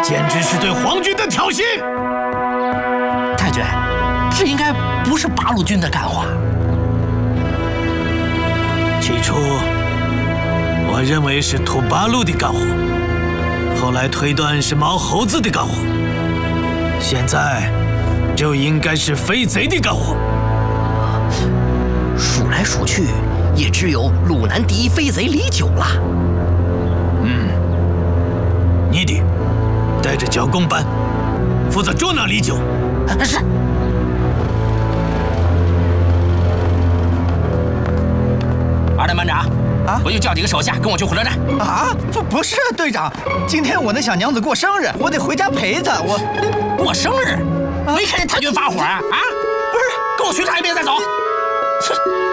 简直是对皇军的挑衅！ 太君，这应该不是八路军的干话。 起初，我认为是土八路的干活，后来推断是毛猴子的干活，现在就应该是飞贼的干活。 数来数去，也只有鲁南第一飞贼李九了。 你的带着剿共班，负责捉拿李九。 是。二连班长，我又叫几个手下跟我去火车站。 啊，不是队长，今天我那小娘子过生日，我得回家陪她。 过生日，没看见太君发火啊？不是，跟我去趟一遍再走。切。